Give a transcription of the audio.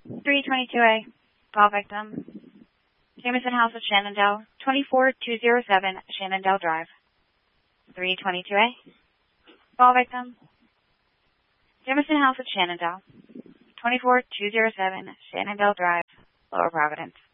322A, call victim. Jameson House of Shenandoah, 24207 Shenandoah Drive. 322A, call victim. Jameson House of Shenandoah, 24207 Shenandoah Drive, Lower Providence.